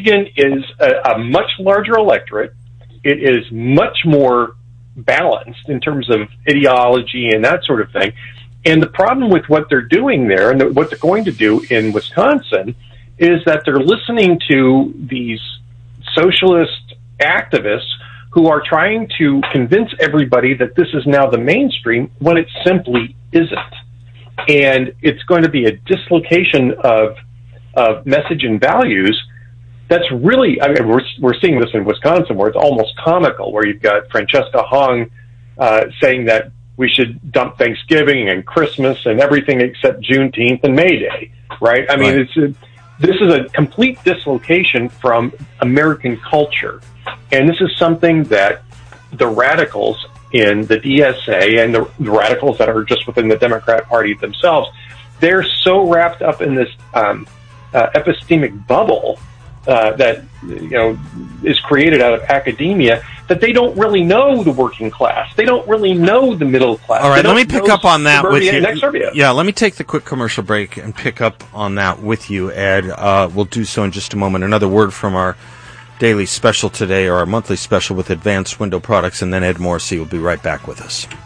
Michigan is a much larger electorate. It is much more balanced in terms of ideology and that sort of thing. And the problem with what they're doing there and what they're going to do in Wisconsin is that they're listening to these socialist activists who are trying to convince everybody that this is now the mainstream when it simply isn't. And it's going to be a dislocation of message and values that's really, I mean, we're seeing this in Wisconsin where it's almost comical, where you've got Francesca Hong saying that we should dump Thanksgiving and Christmas and everything except Juneteenth and May Day, right? I mean, this is a complete dislocation from American culture. And this is something that the radicals in the DSA and the radicals that are just within the Democrat Party themselves, they're so wrapped up in this epistemic bubble that is created out of academia that they don't really know the working class. They don't really know the middle class. All right, let me pick up on that with you. Yeah, let me take the quick commercial break and pick up on that with you, Ed. We'll do so in just a moment. Another word from our daily special today, or our monthly special with Advanced Window Products, and then Ed Morrissey will be right back with us.